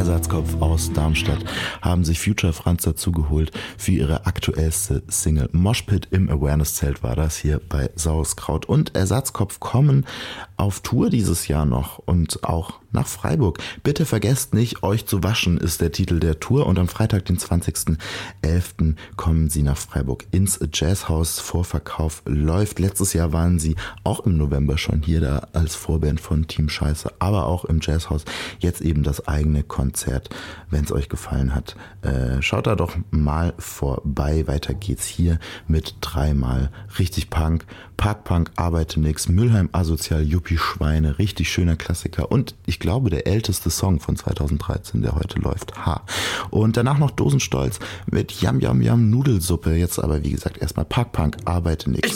Ersatzkopf aus Darmstadt haben sich Future Franz dazugeholt für ihre aktuellste Single. Moshpit im Awareness-Zelt war das hier bei Sauerkraut. Und Ersatzkopf kommen auf Tour dieses Jahr noch und auch nach Freiburg. Bitte vergesst nicht, euch zu waschen, ist der Titel der Tour. Und am Freitag, den 20.11. kommen sie nach Freiburg ins Jazzhaus. Vorverkauf läuft. Letztes Jahr waren sie auch im November schon hier da als Vorband von Team Scheiße, aber auch im Jazzhaus. Jetzt eben das eigene Konzert. Wenn es euch gefallen hat, schaut da doch mal vorbei. Weiter geht's hier mit 3-mal richtig Punk. Parkpunk, Arbeite nix, Mülheim asozial, Yuppie Schweine, richtig schöner Klassiker und ich glaube der älteste Song von 2013, der heute läuft. Und danach noch Dosenstolz mit Yam Yam Yam Nudelsuppe. Jetzt aber wie gesagt erstmal Parkpunk, Arbeite nix.